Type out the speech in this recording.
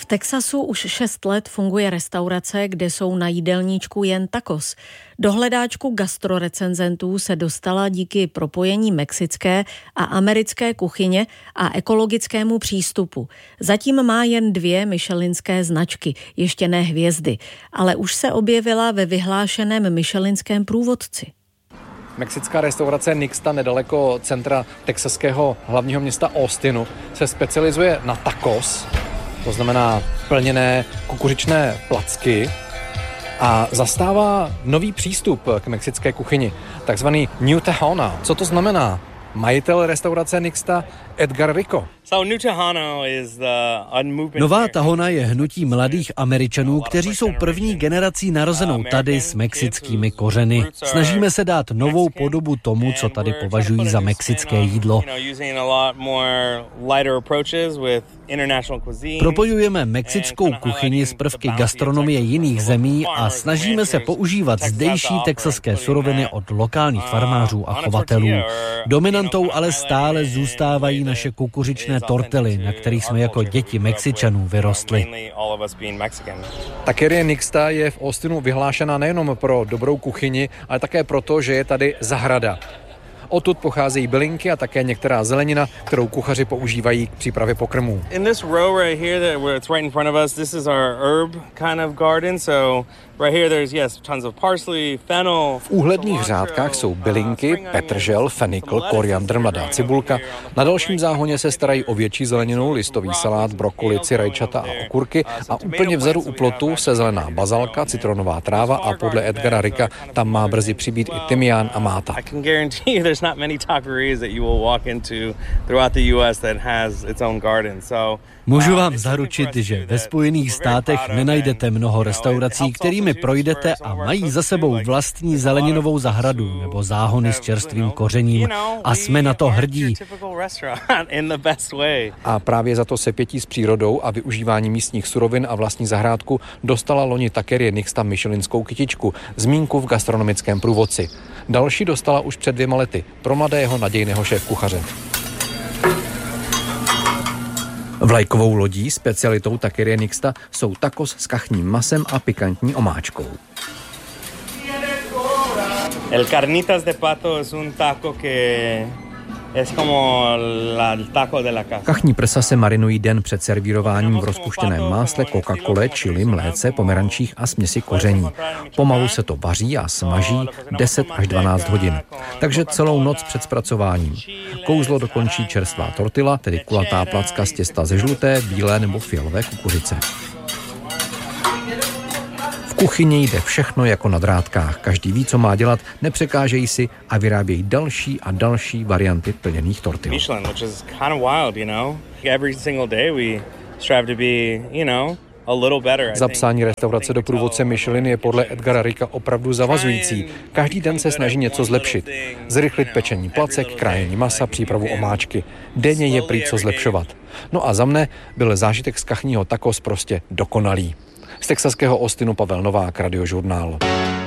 Texasu už 6 let funguje restaurace, kde jsou na jídelníčku jen tacos. Do hledáčku gastrorecenzentů se dostala díky propojení mexické a americké kuchyně a ekologickému přístupu. Zatím má jen 2 michelinské značky, ještě ne hvězdy, ale už se objevila ve vyhlášeném michelinském průvodci. Mexická restaurace Nixta nedaleko centra texaského hlavního města Austinu se specializuje na tacos, to znamená plněné kukuřičné placky, a zastává nový přístup k mexické kuchyni, takzvaný New Tejano. Co to znamená? Majitel restaurace Nixta Edgar Rico. Nová Tahona je hnutí mladých Američanů, kteří jsou první generací narozenou tady s mexickými kořeny. Snažíme se dát novou podobu tomu, co tady považují za mexické jídlo. Propojujeme mexickou kuchyni s prvky gastronomie jiných zemí a snažíme se používat zdejší texaské suroviny od lokálních farmářů a chovatelů. Dominantou ale stále zůstávají naše kukuřičné tortily, na kterých jsme jako děti Mexičanů vyrostli. Taqueria Nixta je v Austinu vyhlášena nejenom pro dobrou kuchyni, ale také proto, že je tady zahrada. Odtud pocházejí bylinky a také některá zelenina, kterou kuchaři používají k přípravě pokrmů. V úhledných řádkách jsou bylinky, petržel, fenikl, koriandr, mladá cibulka. Na dalším záhoně se starají o větší zeleninu, listový salát, brokolici, rajčata a okurky a úplně vzadu u plotu se zelená bazalka, citronová tráva a podle Edgara Ricka tam má brzy přibýt i tymián a máta. Not many taquerias that you will walk into throughout the US that has its own garden. Můžu vám zaručit, že ve Spojených státech nenajdete mnoho restaurací, kterými projdete a mají za sebou vlastní zeleninovou zahradu nebo záhony s čerstvým kořením. A jsme na to hrdí. A právě za to sepětí s přírodou a využívání místních surovin a vlastní zahrádku dostala loni Taqueria Nixta michelinskou kytičku, zmínku v gastronomickém průvodci. Další dostala už před 2 lety pro mladého nadějného šéfkuchaře. Vlajkovou lodí, specialitou Taqueria Nixta, jsou tacos s kachním masem a pikantní omáčkou. El carnitas de pato es un taco que es como el taco de la casa. Kachní prsa se marinují den před servírováním v rozpuštěném másle, Coca-Cole, čili, mléce, pomerančích a směsi koření. Pomalu se to vaří a smaží 10 až 12 hodin. Takže celou noc před zpracováním. Kouzlo dokončí čerstvá tortila, tedy kulatá placka z těsta ze žluté, bílé nebo fialové kukuřice. V kuchyni jde všechno jako na drátkách. Každý ví, co má dělat, nepřekážejí si a vyrábějí další a další varianty plněných tortil. Zapsání restaurace do průvodce Michelin je podle Edgara Ricka opravdu zavazující. Každý den se snaží něco zlepšit. Zrychlit pečení placek, krájení masa, přípravu omáčky. Denně je prý co zlepšovat. No a za mne byl zážitek z kachního tacos prostě dokonalý. Z texaského Austinu Pavel Novák, Radiožurnál.